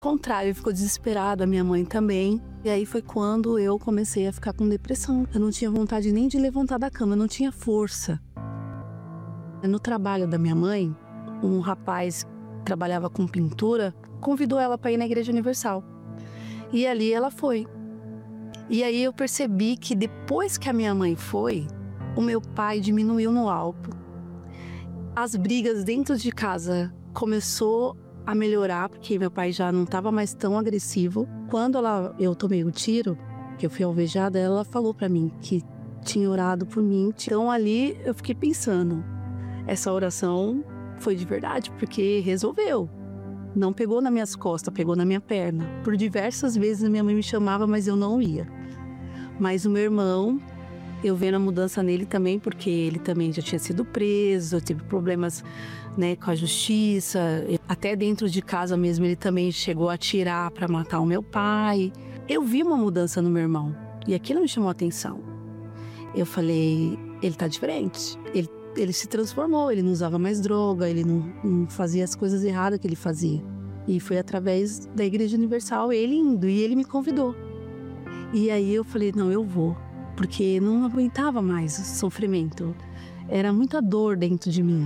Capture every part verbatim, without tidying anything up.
contrário, ficou desesperado, a minha mãe também. E aí foi quando eu comecei a ficar com depressão. Eu não tinha vontade nem de levantar da cama, eu não tinha força. No trabalho da minha mãe, um rapaz que trabalhava com pintura convidou ela para ir na Igreja Universal. E ali ela foi. E aí eu percebi que depois que a minha mãe foi, o meu pai diminuiu no álcool. As brigas dentro de casa começou a melhorar, porque meu pai já não estava mais tão agressivo. Quando ela, eu tomei o tiro, que eu fui alvejada, ela falou para mim que tinha orado por mim. Então ali eu fiquei pensando, essa oração foi de verdade, porque resolveu. Não pegou nas minhas costas, pegou na minha perna. Por diversas vezes minha mãe me chamava, mas eu não ia. Mas o meu irmão, eu vendo a mudança nele também, porque ele também já tinha sido preso, teve problemas, né, com a justiça. Até dentro de casa mesmo ele também chegou a atirar para matar o meu pai. Eu vi uma mudança no meu irmão e aquilo me chamou a atenção. Eu falei, ele tá diferente. Ele, ele se transformou, ele não usava mais droga, ele não, não fazia as coisas erradas que ele fazia. E foi através da Igreja Universal, ele indo, e ele me convidou. E aí eu falei, não, eu vou. Porque não aguentava mais o sofrimento. Era muita dor dentro de mim.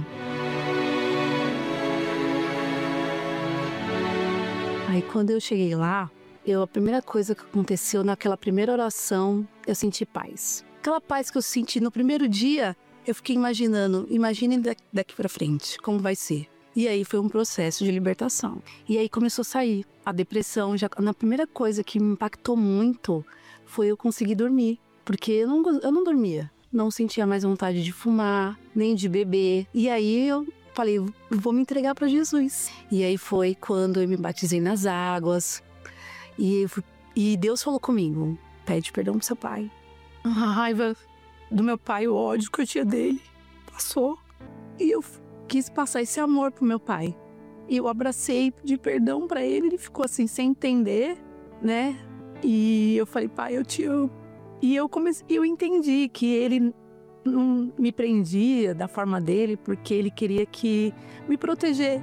Aí quando eu cheguei lá, eu, a primeira coisa que aconteceu naquela primeira oração, eu senti paz. Aquela paz que eu senti no primeiro dia, eu fiquei imaginando, imagine daqui pra frente, como vai ser. E aí foi um processo de libertação. E aí começou a sair a depressão. Já, na primeira coisa que me impactou muito foi eu conseguir dormir. Porque eu não, eu não dormia, não sentia mais vontade de fumar, nem de beber. E aí eu falei, vou me entregar para Jesus. E aí foi quando eu me batizei nas águas. E, eu fui, e Deus falou comigo, pede perdão pro seu pai. A raiva do meu pai, o ódio que eu tinha dele, passou. E eu quis passar esse amor pro meu pai. E eu abracei, pedi perdão para ele, ele ficou assim, sem entender, né? E eu falei, pai, eu te amo. E eu comecei, eu entendi que ele não me prendia da forma dele porque ele queria que me proteger.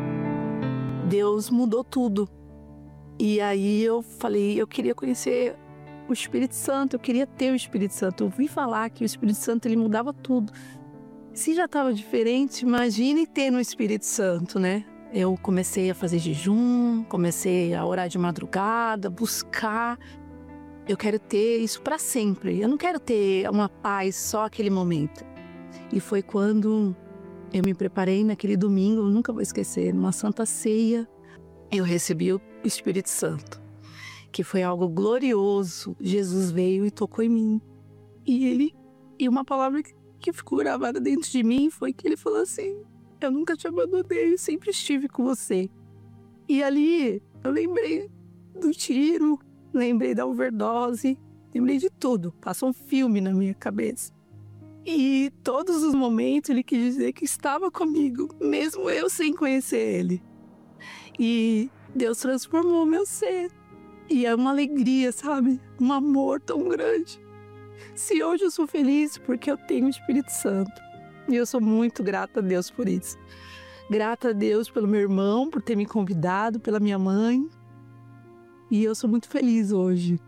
Deus mudou tudo. E aí eu falei, eu queria conhecer o Espírito Santo, eu queria ter o Espírito Santo. Eu ouvi falar que o Espírito Santo ele mudava tudo. Se já estava diferente, imagine ter no Espírito Santo, né? Eu comecei a fazer jejum, comecei a orar de madrugada, buscar. Eu quero ter isso para sempre. Eu não quero ter uma paz só aquele momento. E foi quando eu me preparei naquele domingo, eu nunca vou esquecer, numa Santa Ceia, eu recebi o Espírito Santo, que foi algo glorioso. Jesus veio e tocou em mim. E ele, e uma palavra que ficou gravada dentro de mim foi que ele falou assim, eu nunca te abandonei, eu sempre estive com você. E ali eu lembrei do tiro, lembrei da overdose, lembrei de tudo. Passou um filme na minha cabeça. E todos os momentos ele quis dizer que estava comigo, mesmo eu sem conhecer ele. E Deus transformou meu ser. E é uma alegria, sabe? Um amor tão grande. Se hoje eu sou feliz, porque eu tenho o Espírito Santo. E eu sou muito grata a Deus por isso. Grata a Deus pelo meu irmão, por ter me convidado, pela minha mãe. E eu sou muito feliz hoje.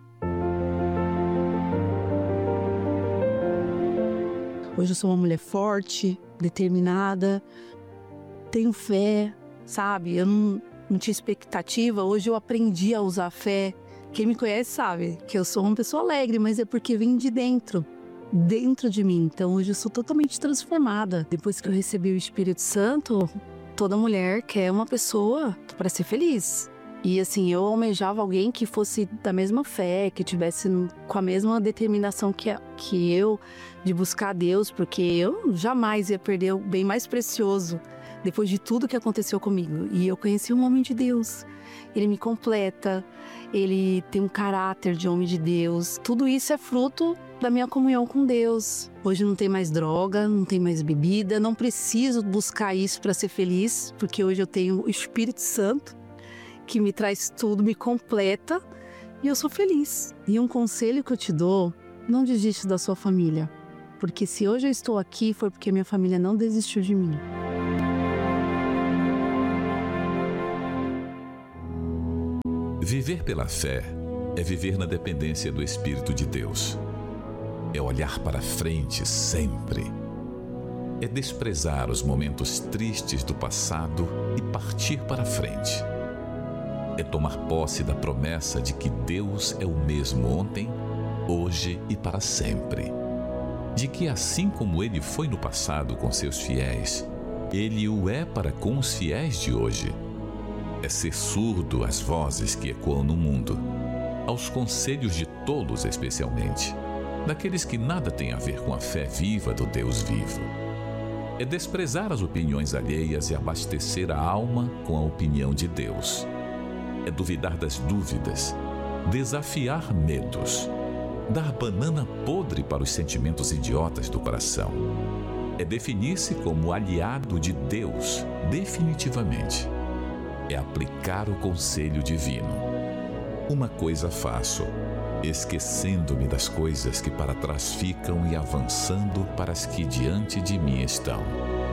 Hoje eu sou uma mulher forte, determinada, tenho fé, sabe? Eu não, não tinha expectativa, hoje eu aprendi a usar a fé. Quem me conhece sabe que eu sou uma pessoa alegre, mas é porque vem de dentro, dentro de mim. Então hoje eu sou totalmente transformada. Depois que eu recebi o Espírito Santo, toda mulher quer uma pessoa para ser feliz. E assim, eu almejava alguém que fosse da mesma fé, que tivesse com a mesma determinação que, a, que eu, de buscar Deus, porque eu jamais ia perder o bem mais precioso depois de tudo que aconteceu comigo. E eu conheci um homem de Deus, ele me completa, ele tem um caráter de homem de Deus. Tudo isso é fruto da minha comunhão com Deus. Hoje não tem mais droga, não tem mais bebida, não preciso buscar isso para ser feliz, porque hoje eu tenho o Espírito Santo, que me traz tudo, me completa e eu sou feliz. E um conselho que eu te dou, não desiste da sua família, porque se hoje eu estou aqui foi porque minha família não desistiu de mim. Viver pela fé é viver na dependência do Espírito de Deus. É olhar para frente sempre. É desprezar os momentos tristes do passado e partir para frente. É tomar posse da promessa de que Deus é o mesmo ontem, hoje e para sempre. De que assim como Ele foi no passado com seus fiéis, Ele o é para com os fiéis de hoje. É ser surdo às vozes que ecoam no mundo, aos conselhos de tolos especialmente, daqueles que nada têm a ver com a fé viva do Deus vivo. É desprezar as opiniões alheias e abastecer a alma com a opinião de Deus. É duvidar das dúvidas, desafiar medos, dar banana podre para os sentimentos idiotas do coração. É definir-se como aliado de Deus, definitivamente. É aplicar o conselho divino. Uma coisa faço, esquecendo-me das coisas que para trás ficam e avançando para as que diante de mim estão.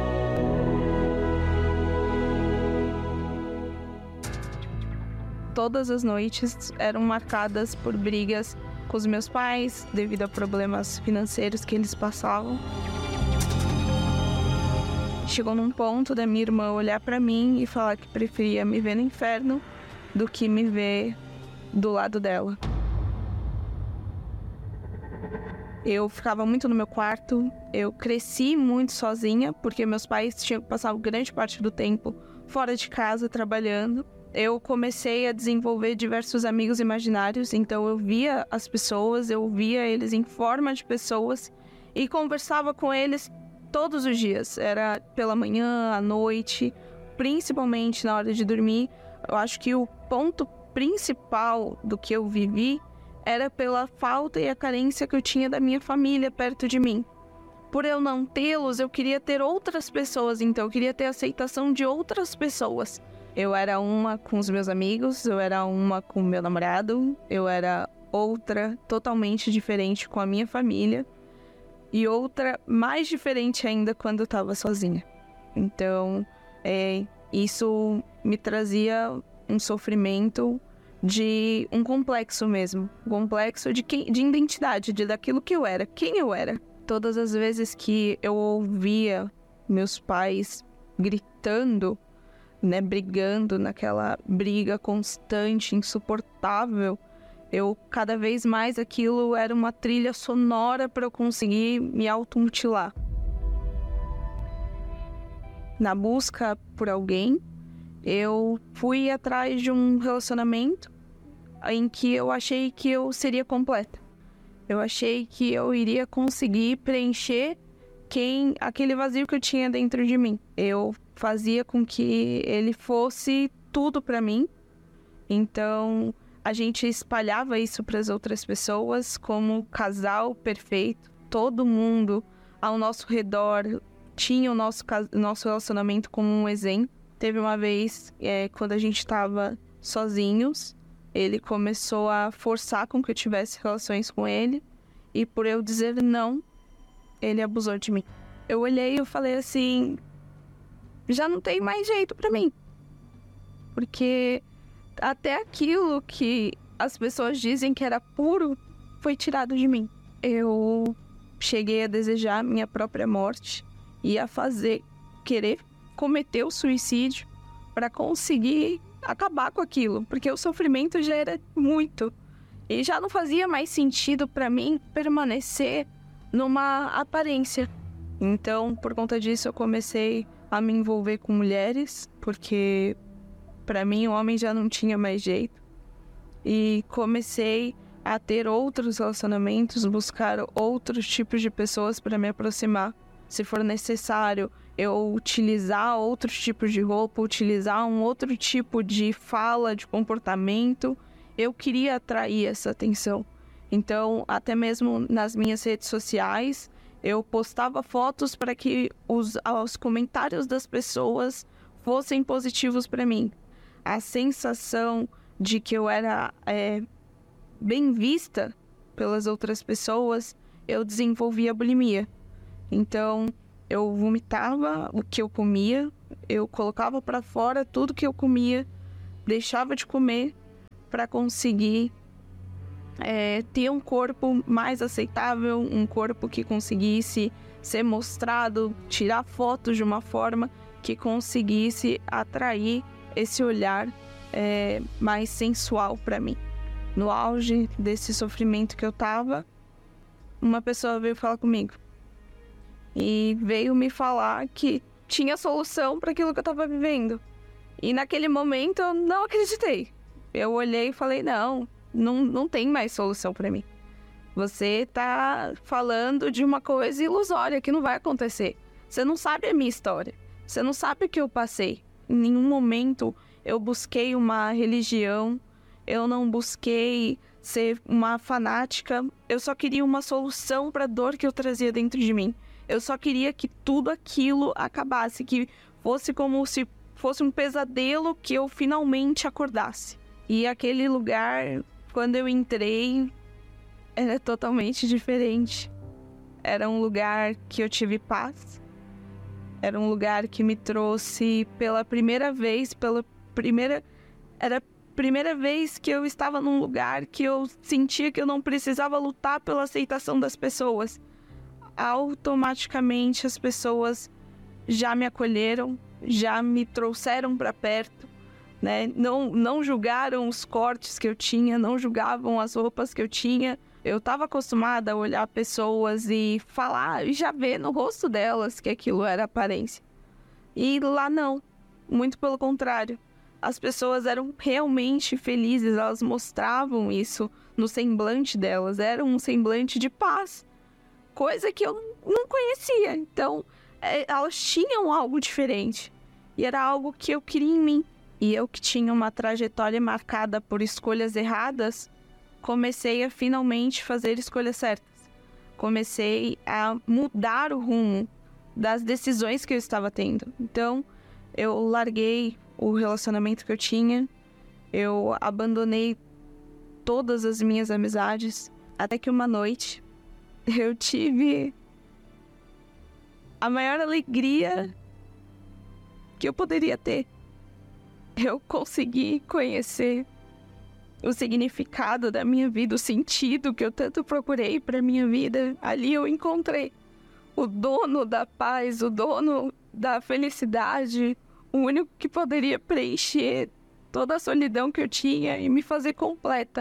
Todas as noites eram marcadas por brigas com os meus pais, devido a problemas financeiros que eles passavam. Chegou num ponto da minha irmã olhar para mim e falar que preferia me ver no inferno do que me ver do lado dela. Eu ficava muito no meu quarto, eu cresci muito sozinha, porque meus pais tinham que passar grande parte do tempo fora de casa, trabalhando. Eu comecei a desenvolver diversos amigos imaginários, então eu via as pessoas, eu via eles em forma de pessoas e conversava com eles todos os dias. Era pela manhã, à noite, principalmente na hora de dormir. Eu acho que o ponto principal do que eu vivi era pela falta e a carência que eu tinha da minha família perto de mim. Por eu não tê-los, eu queria ter outras pessoas, então eu queria ter a aceitação de outras pessoas. Eu era uma com os meus amigos, eu era uma com o meu namorado, eu era outra totalmente diferente com a minha família e outra mais diferente ainda quando eu estava sozinha. Então, é, isso me trazia um sofrimento de um complexo mesmo, um complexo de, quem, de identidade, de daquilo que eu era, quem eu era. Todas as vezes que eu ouvia meus pais gritando, né, brigando naquela briga constante, insuportável, eu cada vez mais aquilo era uma trilha sonora para eu conseguir me automutilar. Na busca por alguém, eu fui atrás de um relacionamento em que eu achei que eu seria completa. Eu achei que eu iria conseguir preencher quem, aquele vazio que eu tinha dentro de mim. Eu fazia com que ele fosse tudo para mim. Então, a gente espalhava isso para as outras pessoas como casal perfeito. Todo mundo ao nosso redor tinha o nosso, nosso relacionamento como um exemplo. Teve uma vez, é, quando a gente estava sozinhos, ele começou a forçar com que eu tivesse relações com ele. E por eu dizer não, ele abusou de mim. Eu olhei e eu falei assim, já não tem mais jeito pra mim. Porque até aquilo que as pessoas dizem que era puro, foi tirado de mim. Eu cheguei a desejar minha própria morte e a fazer, querer cometer o suicídio para conseguir acabar com aquilo. Porque o sofrimento já era muito. E já não fazia mais sentido para mim permanecer numa aparência. Então, por conta disso, eu comecei a me envolver com mulheres, porque para mim o homem já não tinha mais jeito. E comecei a ter outros relacionamentos, buscar outros tipos de pessoas para me aproximar. Se for necessário, eu utilizar outros tipos de roupa, utilizar um outro tipo de fala, de comportamento. Eu queria atrair essa atenção. Então, até mesmo nas minhas redes sociais, eu postava fotos para que os, os comentários das pessoas fossem positivos para mim. A sensação de que eu era é, bem vista pelas outras pessoas, eu desenvolvia bulimia. Então, eu vomitava o que eu comia, eu colocava para fora tudo que eu comia, deixava de comer para conseguir é, ter um corpo mais aceitável, um corpo que conseguisse ser mostrado, tirar fotos de uma forma que conseguisse atrair esse olhar é, mais sensual para mim. No auge desse sofrimento que eu tava, uma pessoa veio falar comigo e veio me falar que tinha solução para aquilo que eu tava vivendo. E naquele momento eu não acreditei. Eu olhei e falei, não, não, não tem mais solução para mim. Você tá falando de uma coisa ilusória que não vai acontecer. Você não sabe a minha história. Você não sabe o que eu passei. Em nenhum momento eu busquei uma religião. Eu não busquei ser uma fanática. Eu só queria uma solução para a dor que eu trazia dentro de mim. Eu só queria que tudo aquilo acabasse. Que fosse como se fosse um pesadelo, que eu finalmente acordasse. E aquele lugar, quando eu entrei, era totalmente diferente. Era um lugar que eu tive paz. Era um lugar que me trouxe pela primeira vez, pela primeira... Era a primeira vez que eu estava num lugar que eu sentia que eu não precisava lutar pela aceitação das pessoas. Automaticamente as pessoas já me acolheram, já me trouxeram para perto, né? Não, não julgaram os cortes que eu tinha, não julgavam as roupas que eu tinha. Eu estava acostumada a olhar pessoas e falar, e já ver no rosto delas que aquilo era aparência. E lá não, muito pelo contrário. As pessoas eram realmente felizes, elas mostravam isso no semblante delas, era um semblante de paz, coisa que eu não conhecia. Então, elas tinham algo diferente, e era algo que eu queria em mim. E eu, que tinha uma trajetória marcada por escolhas erradas, comecei a finalmente fazer escolhas certas. Comecei a mudar o rumo das decisões que eu estava tendo. Então, eu larguei o relacionamento que eu tinha, eu abandonei todas as minhas amizades, até que uma noite eu tive a maior alegria que eu poderia ter. Eu consegui conhecer o significado da minha vida, o sentido que eu tanto procurei para minha vida. Ali eu encontrei o dono da paz, o dono da felicidade, o único que poderia preencher toda a solidão que eu tinha e me fazer completa.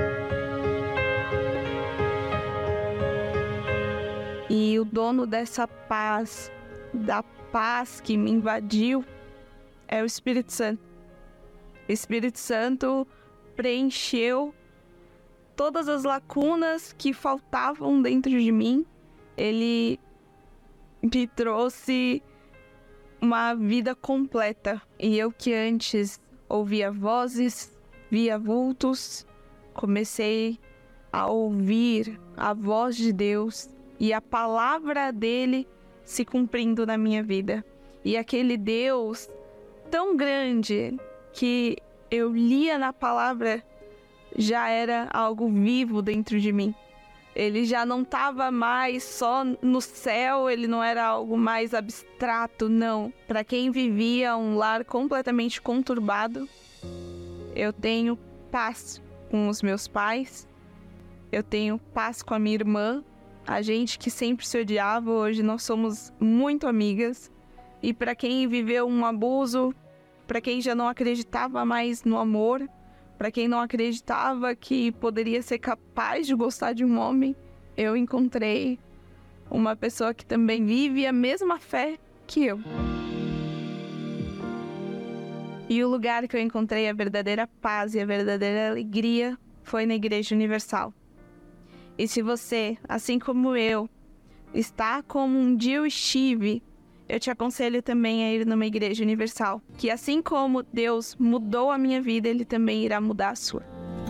E o dono dessa paz, da paz que me invadiu, é o Espírito Santo. O Espírito Santo preencheu todas as lacunas que faltavam dentro de mim. Ele me trouxe uma vida completa. E eu, que antes ouvia vozes, via vultos, comecei a ouvir a voz de Deus e a palavra dele se cumprindo na minha vida. E aquele Deus tão grande que eu lia na palavra já era algo vivo dentro de mim. Ele já não estava mais só no céu, ele não era algo mais abstrato, não. Para quem vivia um lar completamente conturbado, eu tenho paz com os meus pais, eu tenho paz com a minha irmã. A gente que sempre se odiava, hoje nós somos muito amigas. E para quem viveu um abuso, para quem já não acreditava mais no amor, para quem não acreditava que poderia ser capaz de gostar de um homem, eu encontrei uma pessoa que também vive a mesma fé que eu. E o lugar que eu encontrei a verdadeira paz e a verdadeira alegria foi na Igreja Universal. E se você, assim como eu, está como um dia eu estive, eu te aconselho também a ir numa Igreja Universal, que assim como Deus mudou a minha vida, Ele também irá mudar a sua.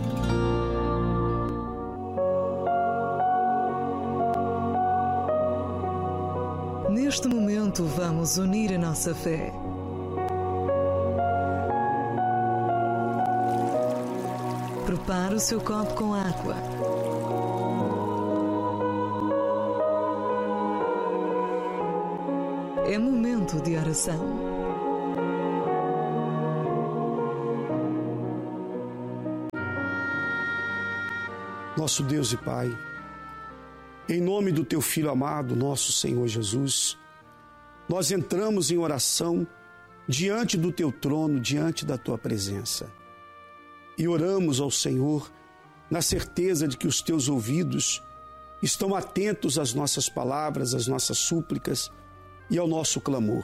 Neste momento, vamos unir a nossa fé. Prepare o seu copo com água. É momento de oração. Nosso Deus e Pai, em nome do Teu Filho amado, nosso Senhor Jesus, nós entramos em oração diante do Teu trono, diante da Tua presença. E oramos ao Senhor na certeza de que os Teus ouvidos estão atentos às nossas palavras, às nossas súplicas e ao nosso clamor.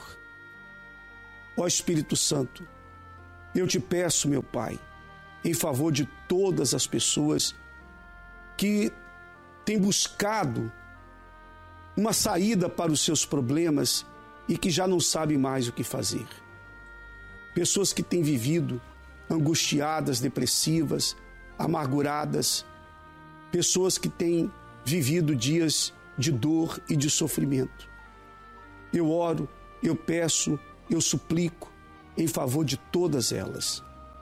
Ó Espírito Santo, eu te peço, meu Pai, em favor de todas as pessoas que têm buscado uma saída para os seus problemas e que já não sabem mais o que fazer. Pessoas que têm vivido angustiadas, depressivas, amarguradas, pessoas que têm vivido dias de dor e de sofrimento. Eu oro, eu peço, eu suplico em favor de todas elas.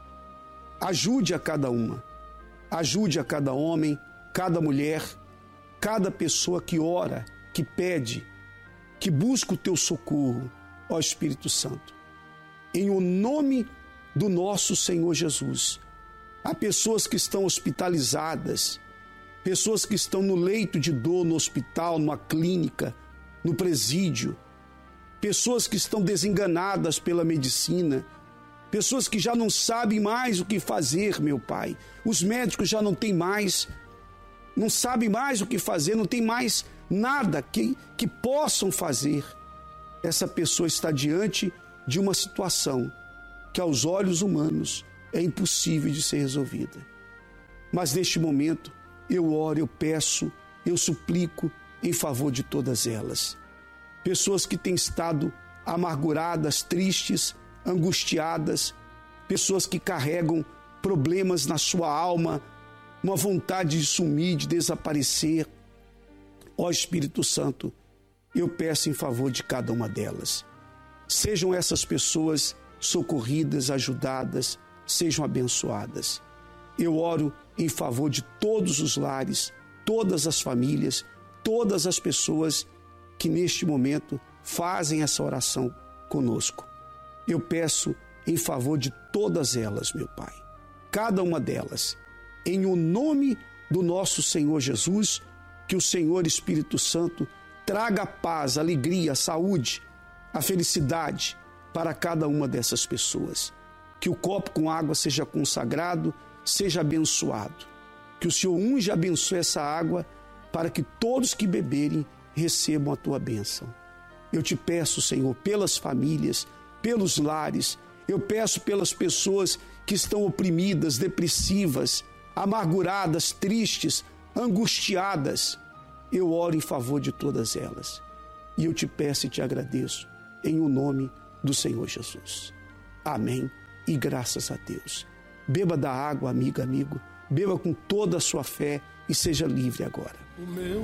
Ajude a cada uma, ajude a cada homem, cada mulher, cada pessoa que ora, que pede, que busca o Teu socorro, ó Espírito Santo. Em o nome do nosso Senhor Jesus, há pessoas que estão hospitalizadas, pessoas que estão no leito de dor, no hospital, numa clínica, no presídio, pessoas que estão desenganadas pela medicina, pessoas que já não sabem mais o que fazer, meu Pai. Os médicos já não têm mais, não sabem mais o que fazer, não tem mais nada que, que possam fazer. Essa pessoa está diante de uma situação que aos olhos humanos é impossível de ser resolvida. Mas neste momento eu oro, eu peço, eu suplico em favor de todas elas. Pessoas que têm estado amarguradas, tristes, angustiadas, pessoas que carregam problemas na sua alma, uma vontade de sumir, de desaparecer. Ó Espírito Santo, eu peço em favor de cada uma delas. Sejam essas pessoas socorridas, ajudadas, sejam abençoadas. Eu oro em favor de todos os lares, todas as famílias, todas as pessoas que neste momento fazem essa oração conosco. Eu peço em favor de todas elas, meu Pai, cada uma delas, em o nome do nosso Senhor Jesus, que o Senhor Espírito Santo traga a paz, a alegria, a saúde, a felicidade para cada uma dessas pessoas. Que o copo com água seja consagrado, seja abençoado. Que o Senhor unja e abençoe essa água para que todos que beberem recebam a Tua bênção. Eu te peço, Senhor, pelas famílias, pelos lares, eu peço pelas pessoas que estão oprimidas, depressivas, amarguradas, tristes, angustiadas. Eu oro em favor de todas elas. E eu te peço e te agradeço em o nome do Senhor Jesus. Amém e graças a Deus. Beba da água, amiga, amigo. Beba com toda a sua fé e seja livre agora. O meu